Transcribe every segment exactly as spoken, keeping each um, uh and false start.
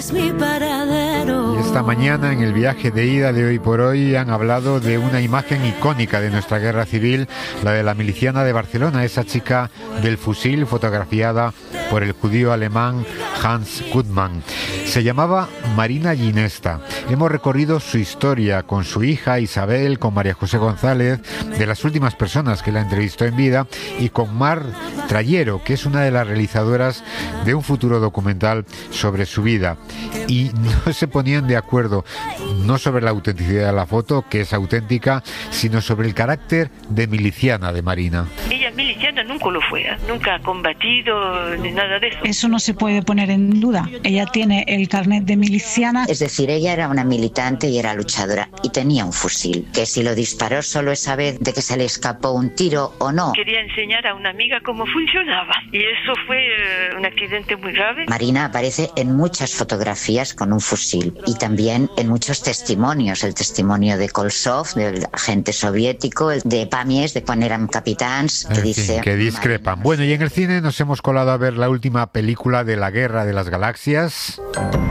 es mi paradero. Y esta mañana, en el viaje de ida de Hoy por Hoy, han hablado de una imagen icónica de nuestra guerra civil, la de la miliciana de Barcelona, esa chica del fusil fotografiada por el judío alemán Hans Gutmann. Se llamaba Marina Ginesta. Hemos recorrido su historia con su hija Isabel, con María José González, de las últimas personas que la entrevistó en vida, y con Mar Trayero, que es una de las realizadoras de un futuro documental sobre su vida. Y no se ponían de acuerdo, no sobre la autenticidad de la foto, que es auténtica, sino sobre el carácter de miliciana de Marina. Ella miliciana nunca lo fue, ¿eh? Nunca ha combatido ni nada de eso. Eso no se puede poner en duda. Ella tiene el carnet de miliciana. Es decir, ella era una militante y era luchadora y tenía un fusil, que si lo disparó solo esa vez de que se le escapó un tiro o no. Quería enseñar a una amiga cómo funcionaba y eso fue uh, un accidente muy grave. Marina aparece en muchas fotografías con un fusil y también en muchos testimonios. El testimonio de Kolsov, del agente soviético, el de Pamies, de cuando eran capitans, que en dice... Fin, que discrepan. Marina. Bueno, y en el cine nos hemos colado a ver la última película de la Guerra de las Galaxias.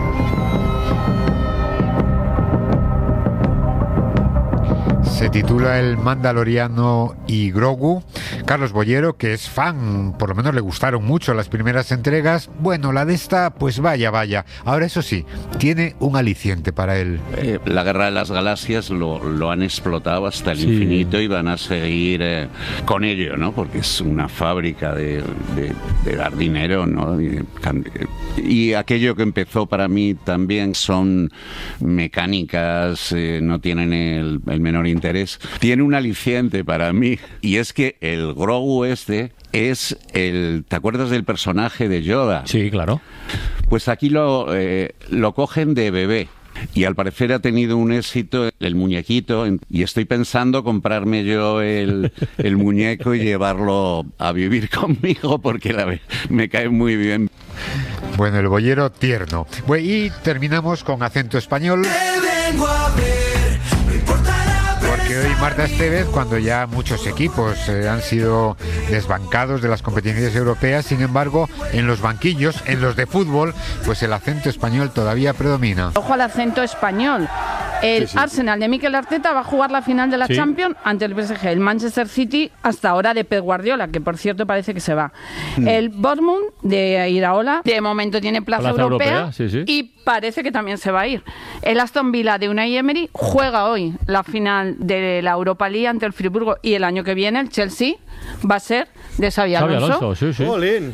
Se titula El Mandaloriano y Grogu. Carlos Bollero, que es fan, por lo menos le gustaron mucho las primeras entregas. Bueno, la de esta, pues vaya, vaya. Ahora, eso sí, tiene un aliciente para él. Eh, la Guerra de las Galaxias lo, lo han explotado hasta el sí. infinito y van a seguir eh, con ello, ¿no? Porque es una fábrica de, de, de dar dinero, ¿no? Y, y aquello que empezó para mí también son mecánicas, eh, no tienen el, el menor interés. Tiene un aliciente para mí, y es que el Grogu este es el... ¿Te acuerdas del personaje de Yoda? Sí, claro. Pues aquí lo, eh, lo cogen de bebé. Y al parecer ha tenido un éxito el muñequito, y estoy pensando comprarme yo el, el muñeco y llevarlo a vivir conmigo porque la, me cae muy bien. Bueno, el boyero tierno. Bueno, y terminamos con acento español. Te vengo a ver, no importa. Porque hoy Marta Estevez, cuando ya muchos equipos eh, han sido desbancados de las competiciones europeas, sin embargo, en los banquillos, en los de fútbol, pues el acento español todavía predomina. Ojo al acento español. El sí, sí. Arsenal de Mikel Arteta va a jugar la final de la sí. Champions ante el P S G. El Manchester City, hasta ahora, de Pep Guardiola, que por cierto parece que se va. Mm. El Bournemouth de Iraola, de momento tiene plaza, plaza europea, europea sí, sí. y parece que también se va a ir. El Aston Villa de Unai Emery juega hoy la final de la Europa League ante el Friburgo, y el año que viene el Chelsea va a ser de Xabi Alonso. Xabi Alonso, sí, sí. Jolín.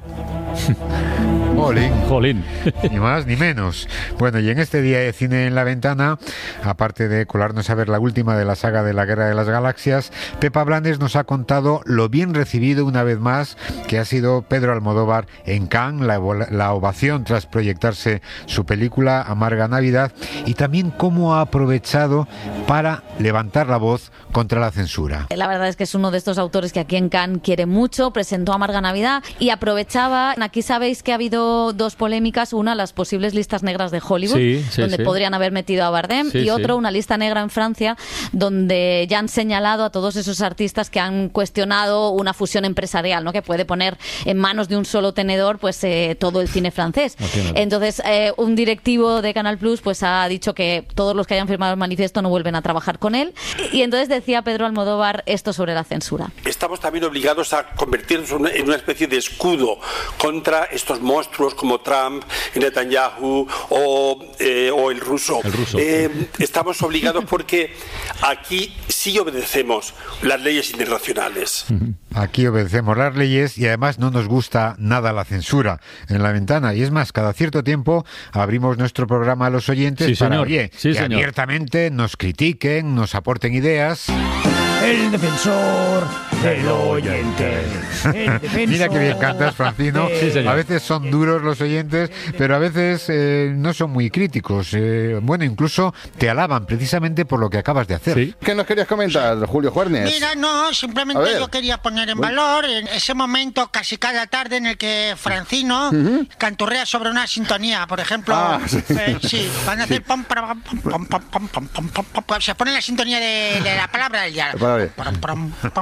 Jolín. Jolín. Ni más ni menos. Bueno, y en este día de cine en la ventana, aparte de colarnos a ver la última de la saga de la Guerra de las Galaxias, Pepa Blanes nos ha contado lo bien recibido una vez más que ha sido Pedro Almodóvar en Cannes, la, la ovación tras proyectarse su película Amarga Navidad, y también cómo ha aprovechado para levantar la voz contra la censura. La verdad es que es uno de estos autores que aquí en Cannes quiere mucho, presentó Amarga Navidad y aprovechaba, aquí sabéis que ha habido dos polémicas, una, las posibles listas negras de Hollywood, sí, sí, donde sí. podrían haber metido a Bardem, sí, y otro, sí. una lista negra en Francia, donde ya han señalado a todos esos artistas que han cuestionado una fusión empresarial, ¿no? Que puede poner en manos de un solo tenedor pues eh, todo el cine francés. Okay, entonces, eh, un directivo de Canal Plus pues ha dicho que todos los que hayan firmado el manifiesto no vuelven a trabajar con él, y entonces decía Pedro Almodóvar esto sobre la censura. Estamos también obligados a convertirnos en una especie de escudo contra estos monstruos como Trump, Netanyahu o, eh, o el ruso. El ruso. Eh, estamos obligados porque aquí sí obedecemos las leyes internacionales. Aquí obedecemos las leyes y además no nos gusta nada la censura en la ventana. Y es más, cada cierto tiempo abrimos nuestro programa a los oyentes sí, para señor. oye, sí, que señor. abiertamente nos critiquen, nos aporten ideas. El defensor del oyente. El defensor. Mira que bien cantas, Francino. Sí, a veces son duros los oyentes, pero a veces eh, no son muy críticos. Eh, bueno, incluso te alaban precisamente por lo que acabas de hacer. ¿Sí? ¿Qué nos querías comentar, Julio Juernes? Mira, no, simplemente yo quería poner en valor en ese momento casi cada tarde en el que Francino uh-huh. canturrea sobre una sintonía, por ejemplo. Ah, sí. Eh, sí, van a hacer pom, pom, pom, pom, pom, pom, pom, pom, pom, se pone la sintonía de, de la palabra del diálogo.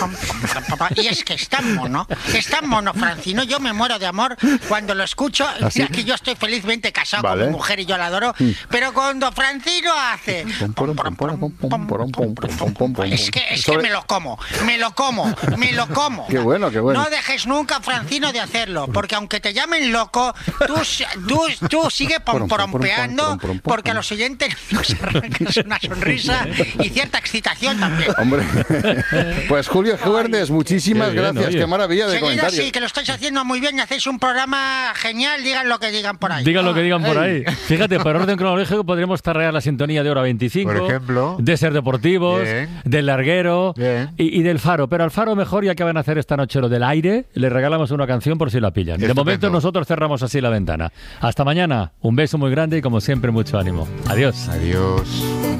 Y es que es tan mono, es tan mono, Francino. Yo me muero de amor cuando lo escucho. ¿Así? Es que yo estoy felizmente casado Vale. con mi mujer y yo la adoro. Pero cuando Francino hace... Es que, es que me lo como, me lo como, me lo como. Qué bueno, qué bueno. No dejes nunca, Francino, de hacerlo, porque aunque te llamen loco, tú, tú, tú sigue pomporompeando, porque a los oyentes nos arrancas una sonrisa y cierta excitación también. Hombre, pues Julio Juernes, muchísimas Qué bien, gracias, oye. qué maravilla de Seguid comentarios. así, que lo estáis haciendo muy bien y hacéis un programa genial, digan lo que digan por ahí. Digan lo que digan por ahí. Fíjate, por orden cronológico podríamos tarrear la sintonía de Hora veinticinco, Por ejemplo. de Ser Deportivos, Bien. del Larguero Bien. y, y del Faro. Pero al Faro mejor, ya que van a hacer esta noche lo del aire, le regalamos una canción por si la pillan. De Estupendo. momento nosotros cerramos así la ventana. Hasta mañana, un beso muy grande y como siempre mucho ánimo. Adiós. Adiós.